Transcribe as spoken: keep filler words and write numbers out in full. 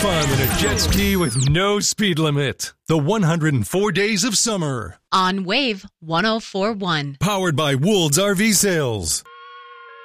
fun than a jet ski with no speed limit. The one hundred four Days of Summer. On Wave one oh four point one. Powered by Woold's R V Sales.